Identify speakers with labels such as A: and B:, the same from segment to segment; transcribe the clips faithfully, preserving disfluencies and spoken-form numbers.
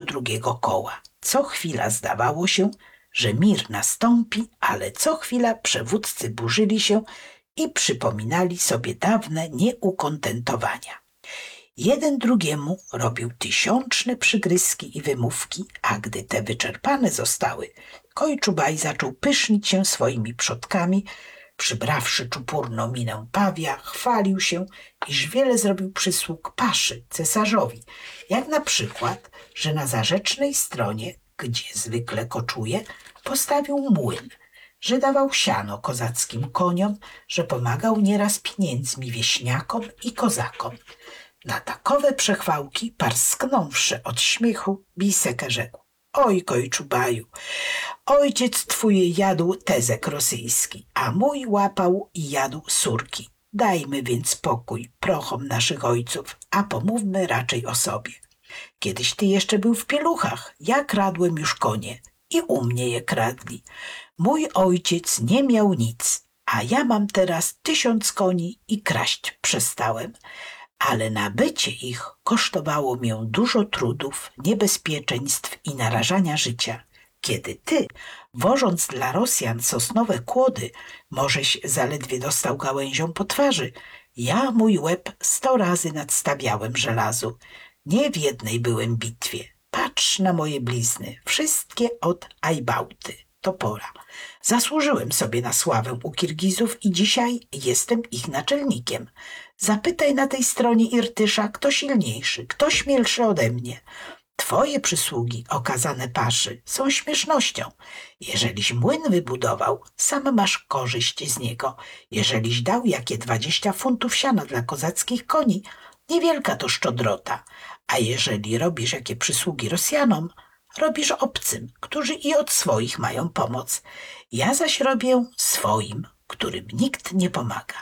A: drugiego koła. Co chwila zdawało się, że mir nastąpi, ale co chwila przewódcy burzyli się i przypominali sobie dawne nieukontentowania. Jeden drugiemu robił tysiączne przygryzki i wymówki, a gdy te wyczerpane zostały, Kojczubaj zaczął pysznić się swoimi przodkami. Przybrawszy czupurną minę pawia, chwalił się, iż wiele zrobił przysług paszy, cesarzowi, jak na przykład, że na zarzecznej stronie, gdzie zwykle koczuje, postawił młyn, że dawał siano kozackim koniom, że pomagał nieraz pieniędzmi wieśniakom i kozakom. Na takowe przechwałki, parsknąwszy od śmiechu, Bijseke rzekł: Oj, Kojczubaju, ojciec twój jadł tezek rosyjski, a mój łapał i jadł surki. Dajmy więc spokój prochom naszych ojców, a pomówmy raczej o sobie. Kiedyś ty jeszcze był w pieluchach, ja kradłem już konie i u mnie je kradli. Mój ojciec nie miał nic, a ja mam teraz tysiąc koni i kraść przestałem. Ale nabycie ich kosztowało mię dużo trudów, niebezpieczeństw i narażania życia. Kiedy ty, wożąc dla Rosjan sosnowe kłody, możeś zaledwie dostał gałęzią po twarzy, ja mój łeb sto razy nadstawiałem żelazu. Nie w jednej byłem bitwie. Patrz na moje blizny, wszystkie od Ajbałty, topora. Zasłużyłem sobie na sławę u Kirgizów i dzisiaj jestem ich naczelnikiem. Zapytaj na tej stronie Irtysza, kto silniejszy, kto śmielszy ode mnie. Twoje przysługi okazane paszy są śmiesznością. Jeżeliś młyn wybudował, sam masz korzyść z niego. Jeżeliś dał jakie dwadzieścia funtów siana dla kozackich koni, niewielka to szczodrota. A jeżeli robisz jakie przysługi Rosjanom, robisz obcym, którzy i od swoich mają pomoc. Ja zaś robię swoim, którym nikt nie pomaga.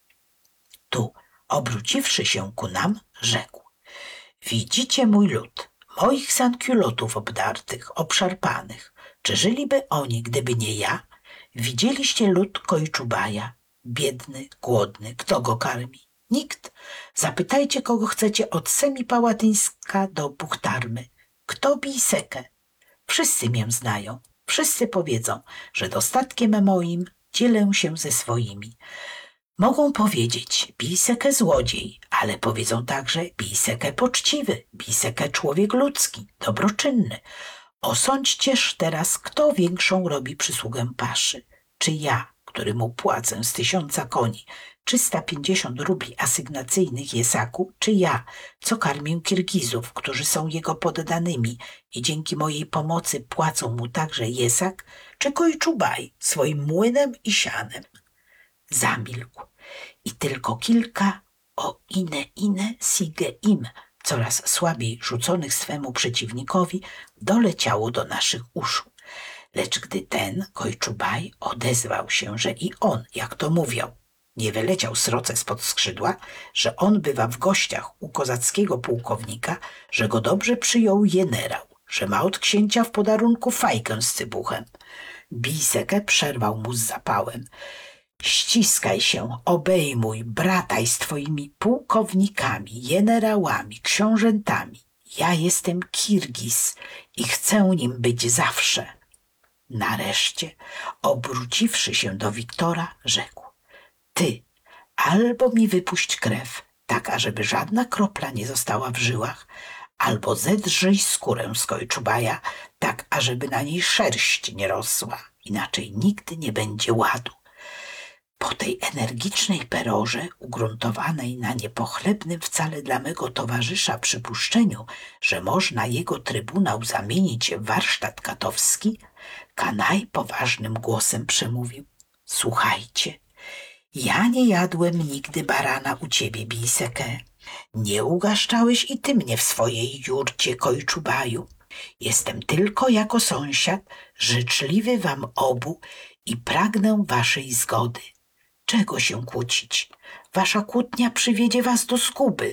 A: Tu, obróciwszy się ku nam, rzekł: Widzicie mój lud, moich sankiulotów obdartych, obszarpanych. Czy żyliby oni, gdyby nie ja? Widzieliście lud Kojczubaja, biedny, głodny, kto go karmi? Nikt. Zapytajcie, kogo chcecie, od Semipałatyńska do Buchtarmy. Kto Bijseke? Wszyscy mię znają. Wszyscy powiedzą, że dostatkiem moim dzielę się ze swoimi. Mogą powiedzieć Bijseke złodziej, ale powiedzą także Bijseke poczciwy, Bijseke człowiek ludzki, dobroczynny. Osądźcież teraz, kto większą robi przysługę paszy. Czy ja, który mu płacę z tysiąca koni trzysta pięćdziesiąt rubli asygnacyjnych Jesaku, czy ja, co karmię Kirgizów, którzy są jego poddanymi i dzięki mojej pomocy płacą mu także Jesak, czy Kojczubaj swoim młynem i sianem? Zamilkł i tylko kilka o ine ine sige im, coraz słabiej rzuconych swemu przeciwnikowi, doleciało do naszych uszu. Lecz gdy ten, Kojczubaj, odezwał się, że i on, jak to mówią, nie wyleciał sroce spod skrzydła, że on bywa w gościach u kozackiego pułkownika, że go dobrze przyjął jenerał, że ma od księcia w podarunku fajkę z cybuchem. Bijseke przerwał mu z zapałem. Ściskaj się, obejmuj, brataj z twoimi pułkownikami, jenerałami, książętami. Ja jestem Kirgiz i chcę nim być zawsze. Nareszcie, obróciwszy się do Wiktora, rzekł: Ty, albo mi wypuść krew, tak ażeby żadna kropla nie została w żyłach, albo zedrzyj skórę z Kojczubaja, tak ażeby na niej szerść nie rosła, inaczej nigdy nie będzie ładu. Po tej energicznej perorze, ugruntowanej na niepochlebnym wcale dla mego towarzysza przypuszczeniu, że można jego trybunał zamienić w warsztat katowski, Kanaj poważnym głosem przemówił: Słuchajcie, ja nie jadłem nigdy barana u ciebie, Bijseke. Nie ugaszczałeś i ty mnie w swojej jurcie, Kojczubaju. Jestem tylko jako sąsiad, życzliwy wam obu i pragnę waszej zgody. Czego się kłócić? Wasza kłótnia przywiedzie was do zguby.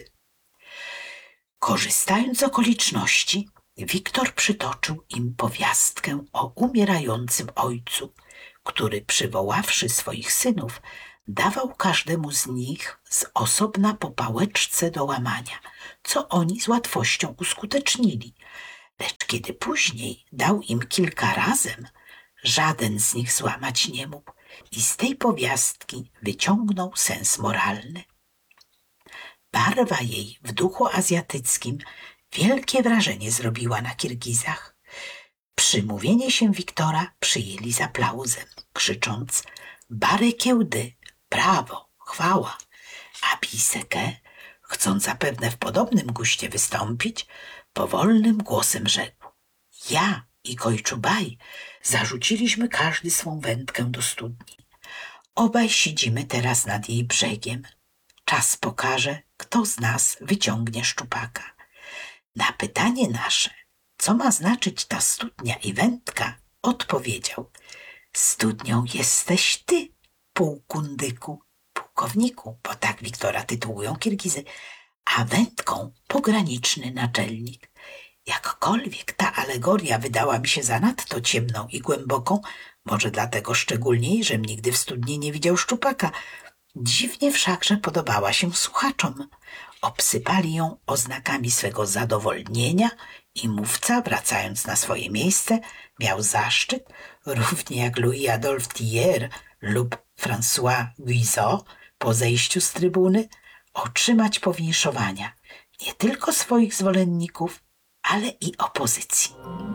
A: Korzystając z okoliczności, Wiktor przytoczył im powiastkę o umierającym ojcu, który, przywoławszy swoich synów, dawał każdemu z nich z osobna po pałeczce do łamania, co oni z łatwością uskutecznili. Lecz kiedy później dał im kilka razem, żaden z nich złamać nie mógł i z tej powiastki wyciągnął sens moralny. Barwa jej w duchu azjatyckim wielkie wrażenie zrobiła na Kirgizach. Przymówienie się Wiktora przyjęli z aplauzem, krzycząc barekiełdy, brawo, chwała, a Biseke, chcąc zapewne w podobnym guście wystąpić, powolnym głosem rzekł: ja i Kojczubaj zarzuciliśmy każdy swą wędkę do studni. Obaj siedzimy teraz nad jej brzegiem. Czas pokaże, kto z nas wyciągnie szczupaka. Na pytanie nasze, co ma znaczyć ta studnia i wędka, odpowiedział: studnią jesteś ty, półkundyku, pułkowniku, bo tak Wiktora tytułują Kirgizy, a wędką pograniczny naczelnik. Jakkolwiek ta alegoria wydała mi się zanadto ciemną i głęboką, może dlatego szczególniej, żem nigdy w studni nie widział szczupaka, dziwnie wszakże podobała się słuchaczom. Obsypali ją oznakami swego zadowolnienia i mówca, wracając na swoje miejsce, miał zaszczyt, równie jak Louis Adolphe Thiers lub François Guizot po zejściu z trybuny, otrzymać powinszowania nie tylko swoich zwolenników, ale i opozycji.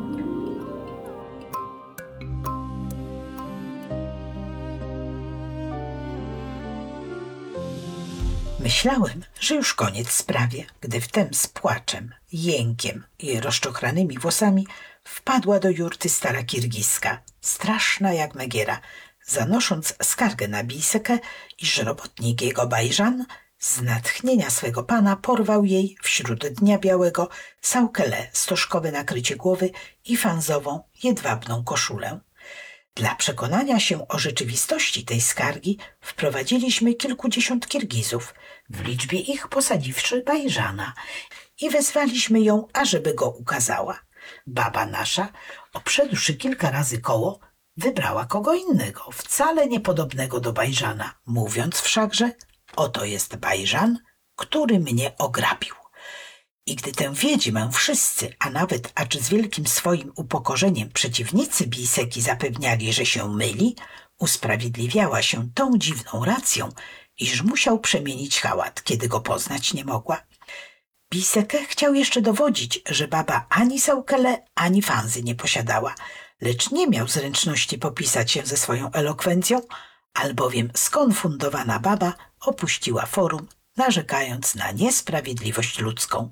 A: Myślałem, że już koniec sprawie, gdy wtem z płaczem, jękiem i rozczochranymi włosami wpadła do jurty stara Kirgiska, straszna jak Megiera, zanosząc skargę na Bisekę, iż robotnik jego Bajżan z natchnienia swego pana porwał jej wśród dnia białego sałkele, stożkowe nakrycie głowy i fanzową, jedwabną koszulę. Dla przekonania się o rzeczywistości tej skargi wprowadziliśmy kilkudziesiąt Kirgizów, w liczbie ich posadziwszy Bajżana, i wezwaliśmy ją, ażeby go ukazała. Baba nasza, obszedłszy kilka razy koło, wybrała kogo innego, wcale niepodobnego do Bajżana, mówiąc wszakże: oto jest Bajżan, który mnie ograbił. I gdy tę wiedźmę wszyscy, a nawet acz z wielkim swoim upokorzeniem przeciwnicy Biseki zapewniali, że się myli, usprawiedliwiała się tą dziwną racją, iż musiał przemienić hałat, kiedy go poznać nie mogła. Biseke chciał jeszcze dowodzić, że baba ani sałkele, ani fanzy nie posiadała, lecz nie miał zręczności popisać się ze swoją elokwencją, albowiem skonfundowana baba opuściła forum, narzekając na niesprawiedliwość ludzką.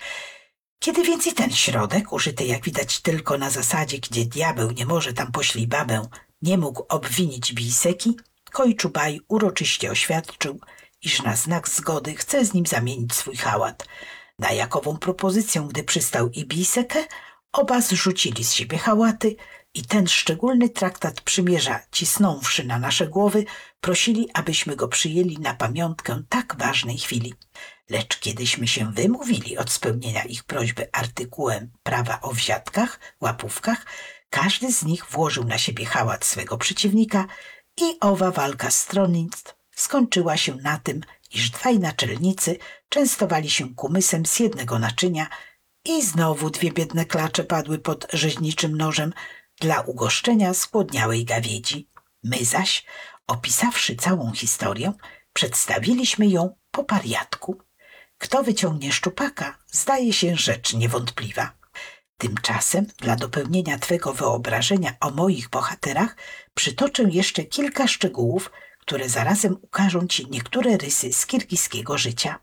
A: Kiedy więc i ten środek, użyty jak widać tylko na zasadzie, gdzie diabeł nie może, tam poślij babę, nie mógł obwinić Biseki, Kojczubaj uroczyście oświadczył, iż na znak zgody chce z nim zamienić swój hałat. Na jakową propozycję, gdy przystał i Biseke, oba zrzucili z siebie hałaty i ten szczególny traktat przymierza, cisnąwszy na nasze głowy, prosili, abyśmy go przyjęli na pamiątkę tak ważnej chwili. Lecz kiedyśmy się wymówili od spełnienia ich prośby artykułem prawa o wziatkach, łapówkach, każdy z nich włożył na siebie hałat swego przeciwnika i owa walka stronnictw skończyła się na tym, iż dwaj naczelnicy częstowali się kumysem z jednego naczynia i znowu dwie biedne klacze padły pod rzeźniczym nożem dla ugoszczenia zgłodniałej gawiedzi. My zaś, opisawszy całą historię, przedstawiliśmy ją po pariatku. Kto wyciągnie szczupaka, zdaje się rzecz niewątpliwa. Tymczasem dla dopełnienia twego wyobrażenia o moich bohaterach przytoczę jeszcze kilka szczegółów, które zarazem ukażą ci niektóre rysy z kirgiskiego życia.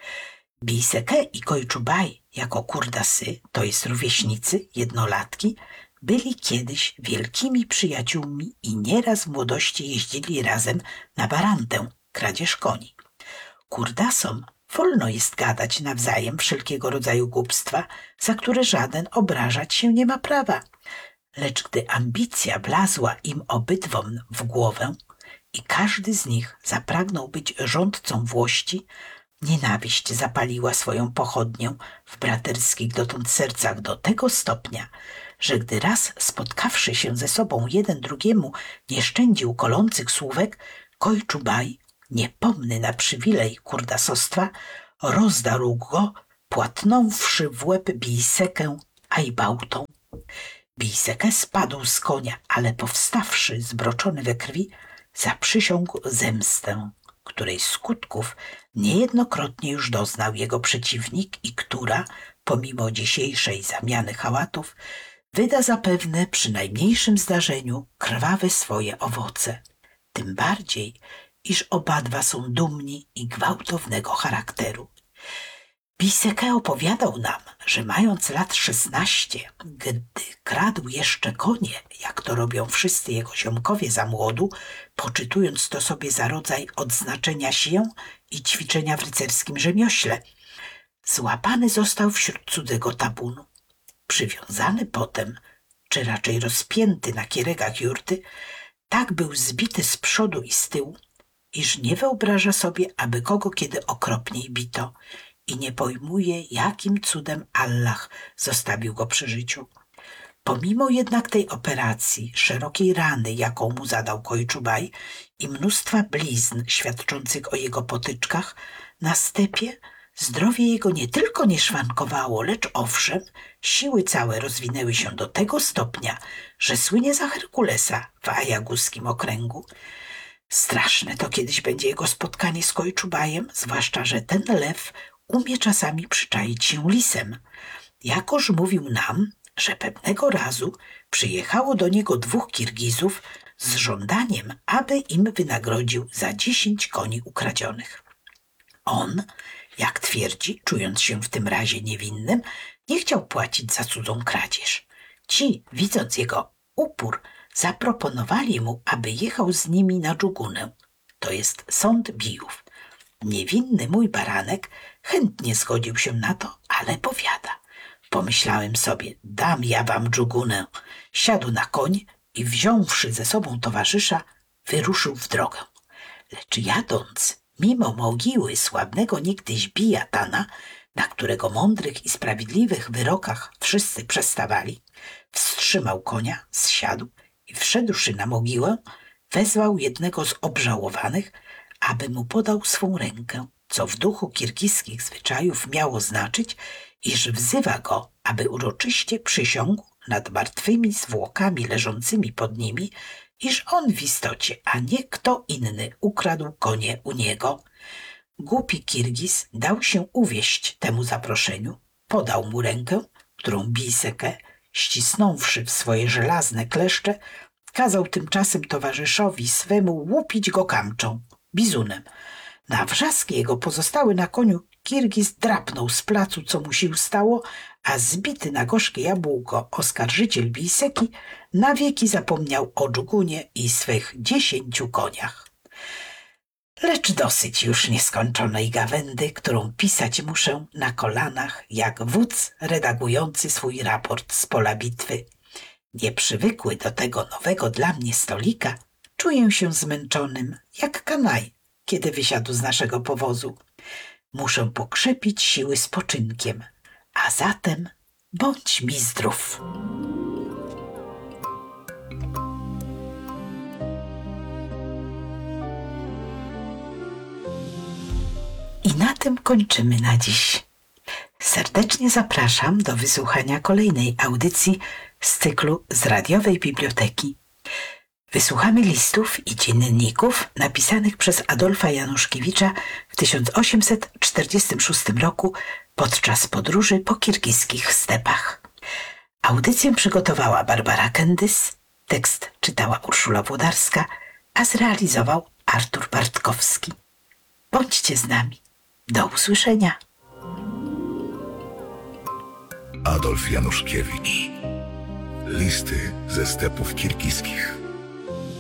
A: Biseke i Kojczubaj jako kurdasy, to jest rówieśnicy, jednolatki, byli kiedyś wielkimi przyjaciółmi i nieraz w młodości jeździli razem na barantę, kradzież koni. Kurdasom wolno jest gadać nawzajem wszelkiego rodzaju głupstwa, za które żaden obrażać się nie ma prawa. Lecz gdy ambicja wlazła im obydwom w głowę i każdy z nich zapragnął być rządcą włości, nienawiść zapaliła swoją pochodnię w braterskich dotąd sercach do tego stopnia, że gdy raz spotkawszy się ze sobą jeden drugiemu nie szczędził kolących słówek, Kojczubaj, niepomny na przywilej kurdasostwa, rozdarł go, płatnąwszy w łeb Bisekę ajbałtą. Bijseke spadł z konia, ale powstawszy, zbroczony we krwi, zaprzysiągł zemstę, której skutków niejednokrotnie już doznał jego przeciwnik i która, pomimo dzisiejszej zamiany hałatów, wyda zapewne przy najmniejszym zdarzeniu krwawe swoje owoce. Tym bardziej, iż obadwa są dumni i gwałtownego charakteru. Bijseke opowiadał nam, że mając lat szesnaście, gdy kradł jeszcze konie, jak to robią wszyscy jego ziomkowie za młodu, poczytując to sobie za rodzaj odznaczenia się i ćwiczenia w rycerskim rzemiośle, złapany został wśród cudzego tabunu. Przywiązany potem, czy raczej rozpięty na kieregach jurty, tak był zbity z przodu i z tyłu, iż nie wyobraża sobie, aby kogo kiedy okropniej bito i nie pojmuje, jakim cudem Allah zostawił go przy życiu. Pomimo jednak tej operacji, szerokiej rany, jaką mu zadał Kojczubaj i mnóstwa blizn świadczących o jego potyczkach, na stepie zdrowie jego nie tylko nie szwankowało, lecz owszem, siły całe rozwinęły się do tego stopnia, że słynie za Herkulesa w Ajaguskim okręgu. Straszne to kiedyś będzie jego spotkanie z Kojczubajem, zwłaszcza że ten lew umie czasami przyczaić się lisem. Jakoż mówił nam, że pewnego razu przyjechało do niego dwóch Kirgizów z żądaniem, aby im wynagrodził za dziesięć koni ukradzionych. On, jak twierdzi, czując się w tym razie niewinnym, nie chciał płacić za cudzą kradzież. Ci, widząc jego upór, zaproponowali mu, aby jechał z nimi na dżugunę, to jest sąd bijów. Niewinny mój baranek chętnie zgodził się na to, ale powiada. Pomyślałem sobie, dam ja wam dżugunę. Siadł na koń i wziąwszy ze sobą towarzysza, wyruszył w drogę. Lecz jadąc, mimo mogiły sławnego niegdyś bijatana, na którego mądrych i sprawiedliwych wyrokach wszyscy przestawali, wstrzymał konia, zsiadł i wszedłszy na mogiłę, wezwał jednego z obżałowanych, aby mu podał swą rękę, co w duchu kirgiskich zwyczajów miało znaczyć, iż wzywa go, aby uroczyście przysiągł nad martwymi zwłokami leżącymi pod nimi, iż on w istocie, a nie kto inny ukradł konie u niego. Głupi Kirgiz dał się uwieść temu zaproszeniu, podał mu rękę, którą Bijseke, ścisnąwszy w swoje żelazne kleszcze, kazał tymczasem towarzyszowi swemu łupić go kamczą, bizunem. Na wrzaski jego pozostały na koniu Kirgiz drapnął z placu, co mu sił stało, a zbity na gorzkie jabłko oskarżyciel Bijseki na wieki zapomniał o dżugunie i swych dziesięciu koniach. Lecz dosyć już nieskończonej gawędy, którą pisać muszę na kolanach, jak wódz redagujący swój raport z pola bitwy. Nieprzywykły do tego nowego dla mnie stolika, czuję się zmęczonym, jak Kanaj, kiedy wysiadł z naszego powozu. Muszę pokrzepić siły spoczynkiem, a zatem bądź mi zdrów. I na tym kończymy na dziś. Serdecznie zapraszam do wysłuchania kolejnej audycji z cyklu z radiowej biblioteki. Wysłuchamy listów i dzienników napisanych przez Adolfa Januszkiewicza w tysiąc osiemset czterdziestym szóstym roku podczas podróży po kirgiskich stepach. Audycję przygotowała Barbara Kendys, tekst czytała Urszula Włodarska, a zrealizował Artur Bartkowski. Bądźcie z nami. Do usłyszenia.
B: Adolf Januszkiewicz. Listy ze stepów kirgiskich.